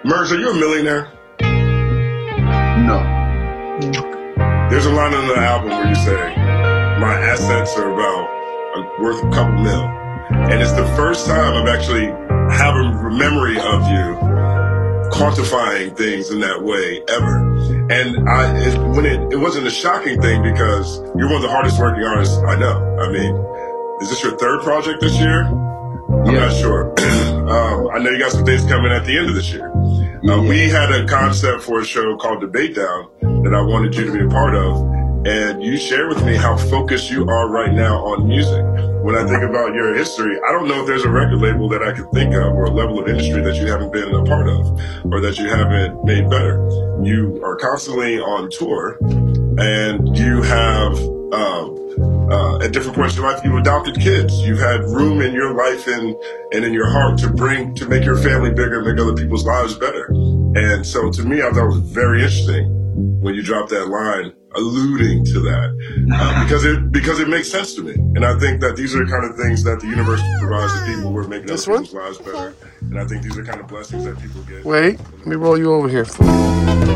Merz, are you a millionaire? No. There's a line on the album where you say, my assets are worth a couple mil. And it's the first time I've actually have a memory of you quantifying things in that way ever. And it wasn't a shocking thing because you're one of the hardest working artists I know. I mean, is this your third project this year? I'm not sure. I know you got some dates coming at the end of this year. We had a concept for a show called Debate Down that I wanted you to be a part of. And you shared with me how focused you are right now on music. When I think about your history, I don't know if there's a record label that I can think of or a level of industry that you haven't been a part of or that you haven't made better. You are constantly on tour and you have, at different points in your life, you adopted kids. You've had room in your life and in your heart to make your family bigger, make other people's lives better. And so to me, I thought it was very interesting when you dropped that line alluding to that, because it makes sense to me. And I think that these are the kind of things that the universe provides to people who are making other people's lives better. And I think these are kind of blessings that people get. Wait, let me roll you over here.